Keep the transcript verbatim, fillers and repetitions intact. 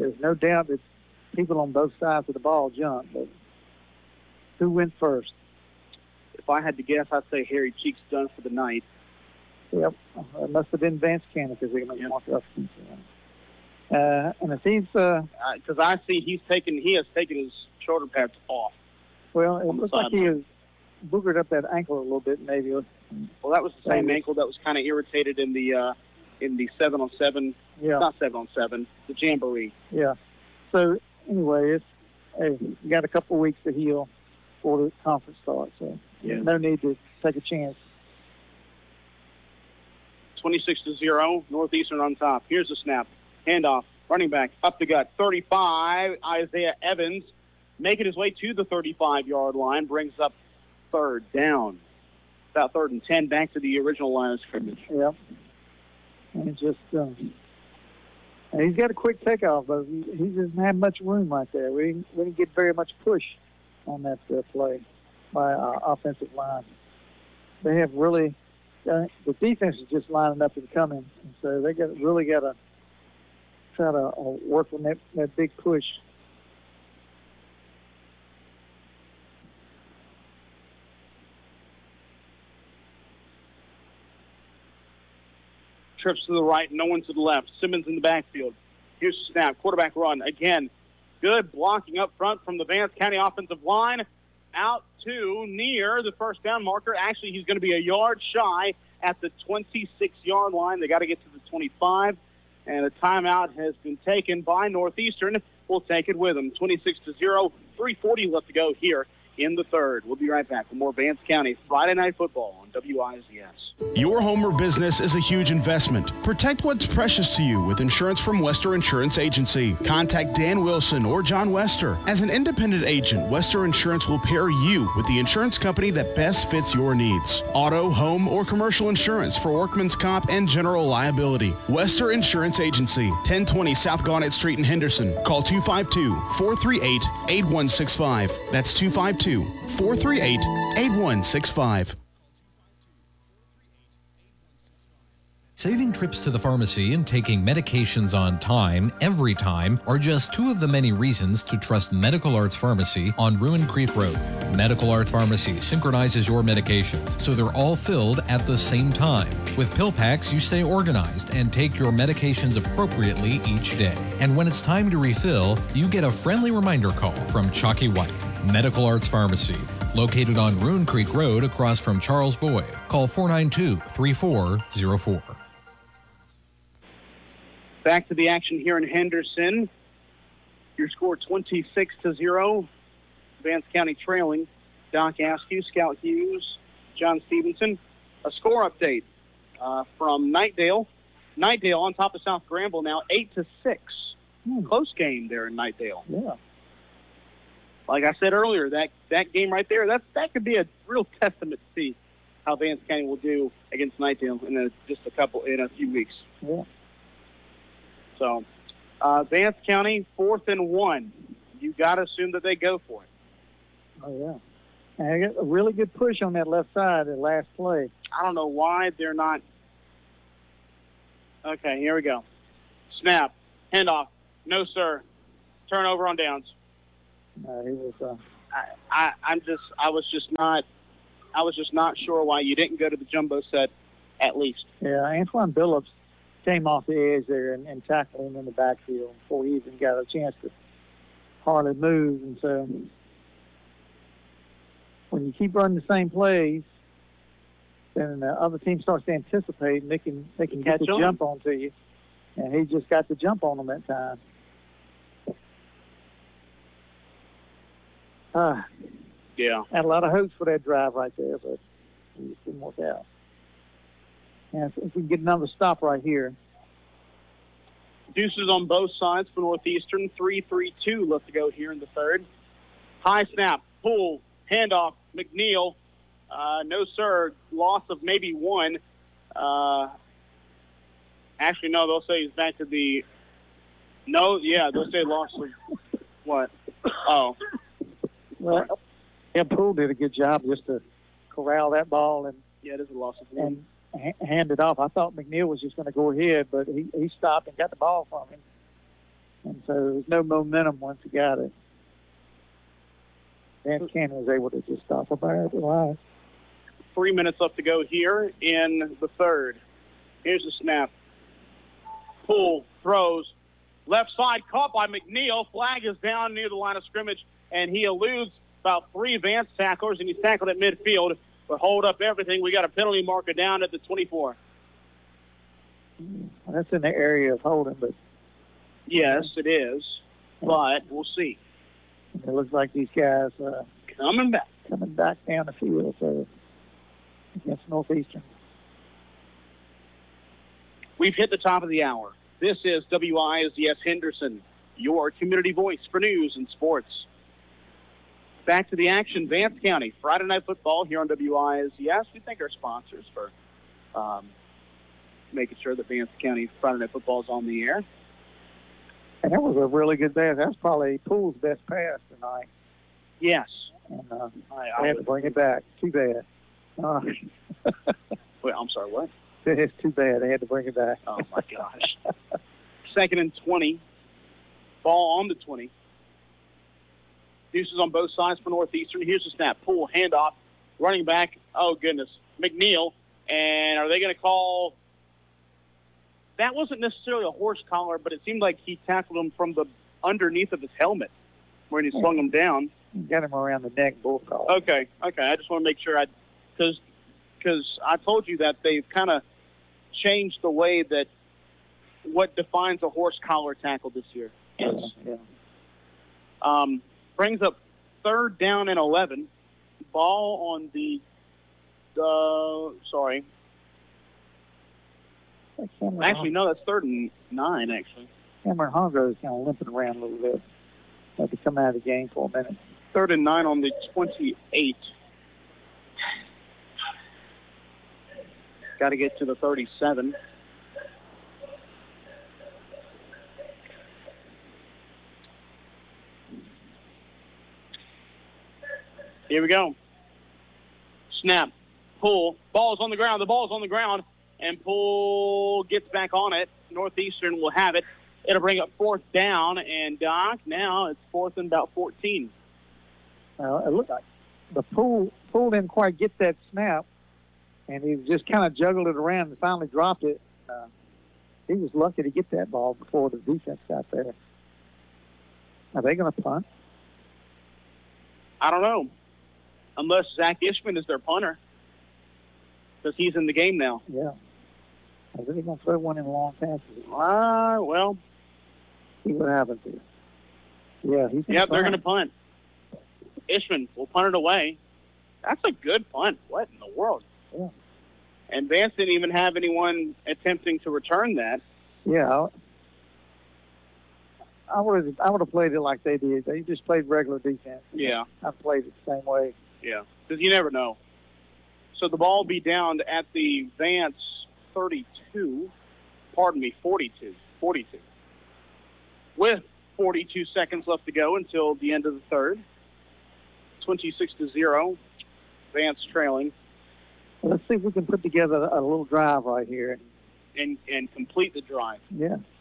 there's no doubt that people on both sides of the ball jump. But who went first? If I had to guess, I'd say Harry Cheek's done for the night. Yep, it must have been Vance Cannon because they're going to walk up. Uh, and it seems because uh, uh, I see he's taken he has taken his shoulder pads off. Well, it looks like he has boogered up that ankle a little bit, maybe. Well, that was the same ankle that was kind of irritated in the uh, in the seven on seven. Yeah, not seven on seven, the jamboree. Yeah. So anyway, it's hey, you got a couple of weeks to heal before the conference starts. So yeah. No need to take a chance. twenty-six to zero, Northeastern on top. Here's the snap. Handoff. Running back up the gut. thirty-five. Isaiah Evans making his way to the thirty-five-yard line. Brings up third down. About third and ten. Back to the original line of scrimmage. Yep. And just um, and he's got a quick takeoff, but he, he doesn't have much room right there. We didn't, we didn't get very much push on that uh, play by our offensive line. They have really uh, the defense is just lining up and coming, and so they got really got to try to uh, work on that, that big push. Trips to the right, no one to the left. Simmons in the backfield. Here's the snap. Quarterback run. Again, good blocking up front from the Vance County offensive line. Out to near the first down marker. Actually, he's going to be a yard shy at the twenty-six-yard line. They got to get to the twenty-five. And a timeout has been taken by Northeastern. We'll take it with them. twenty-six to zero, three forty left to go here in the third. We'll be right back with more Vance County Friday Night Football on W I Z S. Your home or business is a huge investment. Protect what's precious to you with insurance from Wester Insurance Agency. Contact Dan Wilson or John Wester. As an independent agent, Wester Insurance will pair you with the insurance company that best fits your needs. Auto, home, or commercial insurance for workman's comp and general liability. Wester Insurance Agency, ten twenty South Gannett Street in Henderson. Call two five two, four three eight, eight one six five. That's two five two, four three eight, eight one six five. Saving trips to the pharmacy and taking medications on time, every time, are just two of the many reasons to trust Medical Arts Pharmacy on Ruin Creek Road. Medical Arts Pharmacy synchronizes your medications so they're all filled at the same time. With pill packs, you stay organized and take your medications appropriately each day. And when it's time to refill, you get a friendly reminder call from Chalky White. Medical Arts Pharmacy, located on Ruin Creek Road across from Charles Boyd. Call four nine two, three four zero four. Back to the action here in Henderson. Your score twenty-six to zero. Vance County trailing. Doc Askew, Scout Hughes, John Stevenson. A score update uh, from Knightdale. Knightdale on top of South Granville now, eight to six. Hmm. Close game there in Knightdale. Yeah. Like I said earlier, that, that game right there, that that could be a real testament to see how Vance County will do against Knightdale in a, just a couple in a few weeks. Yeah. So, uh, Vance County, fourth and one. You got to assume that they go for it. Oh, yeah. And I got a really good push on that left side at last play. I don't know why they're not. Okay, here we go. Snap. Handoff. No, sir. Turnover on downs. No, he was. Uh... I, I, I'm just. I was just not. I was just not sure why you didn't go to the jumbo set, at least. Yeah, Antoine Billups came off the edge there and, and tackled him in the backfield before he even got a chance to hardly move. And so when you keep running the same plays, then the other team starts to anticipate and they can, they can get the on. jump onto you. And he just got the jump on them that time. Uh, yeah. Had a lot of hopes for that drive right there, but it just didn't work out. And if we can get another stop right here. Deuces on both sides for Northeastern. three three two left to go here in the third. High snap, pull, handoff, McNeil. Uh, no, sir. Loss of maybe one. Uh, actually, no, they'll say he's back to the – no, yeah, they'll say loss of what? Oh. Well, yeah, Poole did a good job just to corral that ball and yeah, it is a loss of one. And, hand it off. I thought McNeil was just going to go ahead, but he, he stopped and got the ball from him. And so there was no momentum once he got it. Vance Canyon was able to just stop a bar at the line. Three minutes left to go here in the third. Here's the snap. Poole throws. Left side caught by McNeil. Flag is down near the line of scrimmage, and he eludes about three Vance tacklers, and he's tackled at midfield. But hold up everything. We got a penalty marker down at the twenty-four. That's in the area of holding, but yes, it is. But we'll see. It looks like these guys uh, coming back, coming back down the field so against Northeastern. We've hit the top of the hour. This is W I S S Henderson, your community voice for news and sports. Back to the action, Vance County, Friday Night Football here on W I S S. We thank our sponsors for um, making sure that Vance County Friday Night Football is on the air. And that was a really good pass. That's probably Poole's best pass tonight. Yes. And uh, I, I I had to bring it back. Too bad. Uh, Wait, I'm sorry, what? It's too bad. They had to bring it back. Oh, my gosh. Second and twenty. Ball on the twenty. Deuces on both sides for Northeastern. Here's the snap. Poole, handoff. Running back. Oh, goodness. McNeil. And are they going to call... That wasn't necessarily a horse collar, but it seemed like he tackled him from the underneath of his helmet when he slung him down. Got him around the neck, bull collar. Okay, okay. I just want to make sure I... Because because I told you that they've kind of changed the way that what defines a horse collar tackle this year. Yeah, yeah. Um, brings up third down and eleven. Ball on the, uh, sorry. Actually, no, that's third and nine, actually. Cameron Hongo is kind of limping around a little bit. Had to come out of the game for a minute. Third and nine on the twenty-eight. Got to get to the thirty-seven. Here we go. Snap. Pull. Ball's on the ground. The ball's on the ground. And Poole gets back on it. Northeastern will have it. It'll bring up fourth down. And, Doc, now it's fourth and about fourteen. Uh, it looked like the Poole, Poole didn't quite get that snap, and he just kind of juggled it around and finally dropped it. Uh, he was lucky to get that ball before the defense got there. Are they going to punt? I don't know. Unless Zach Ishman is their punter, because he's in the game now. Yeah. Are they going to throw one in long passes? Uh, well. See what happens here. Yeah, he's Yep, they're going to punt. Ishman will punt it away. That's a good punt. What in the world? Yeah. And Vance didn't even have anyone attempting to return that. Yeah. I would I would have played it like they did. They just played regular defense. Yeah. I played it the same way. Yeah, because you never know. So the ball will be down at the Vance thirty-two. Pardon me, forty-two. forty-two. With forty-two seconds left to go until the end of the third. twenty-six to zero. Vance trailing. Well, let's see if we can put together a little drive right here. And, and complete the drive. Yeah.